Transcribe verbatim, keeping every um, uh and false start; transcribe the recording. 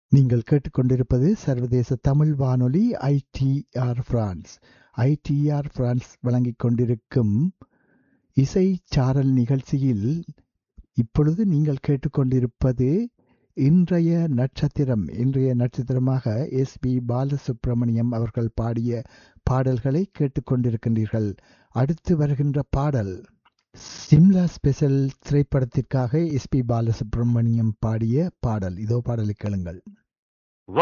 நீங்கள் கேட்டுக்கொண்டிருப்பது சர்வதேச தமிழ் வானொலி ஐடிஆர் பிரான்ஸ். ஐடிஆர் பிரான்ஸ் வழங்கிக் கொண்டிருக்கும் இசை சாரல் நிகழ்ச்சியில் இப்பொழுது நீங்கள் கேட்டுக்கொண்டிருப்பது இன்றைய நட்சத்திரம். இன்றைய நட்சத்திரமாக எஸ் பி பாலசுப்ரமணியம் அவர்கள் பாடிய பாடல்களை கேட்டுக்கொண்டிருக்கின்றீர்கள். அடுத்து வருகின்ற பாடல் சிம்லா ஸ்பெஷல் திரைப்படத்திற்காக எஸ் பி பாலசுப்ரமணியம் பாடிய பாடல். இதோ பாடலை கேளுங்கள்.